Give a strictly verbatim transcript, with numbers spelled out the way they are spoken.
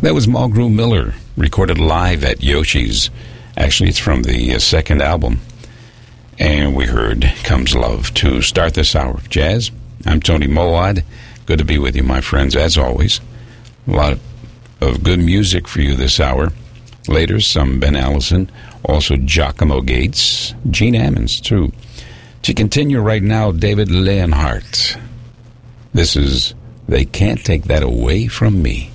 That was Mulgrew Miller, recorded live at Yoshi's. Actually, it's from the uh, second album. And we heard Comes Love to start this hour of jazz. I'm Tony Moawad. Good to be with you, my friends, as always. A lot of good music for you this hour. Later, some Ben Allison, also Giacomo Gates, Gene Ammons, too. To continue right now, David Leonhardt. This is They Can't Take That Away From Me.